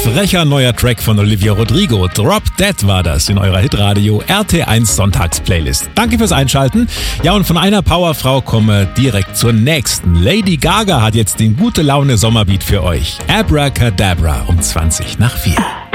frecher neuer Track von Olivia Rodrigo. Drop Dead war das in eurer Hitradio RT1 Sonntags-Playlist. Danke fürs Einschalten. Ja, und von einer Powerfrau kommen wir direkt zur nächsten. Lady Gaga hat jetzt den Gute-Laune-Sommerbeat für euch. Abracadabra um 4:20.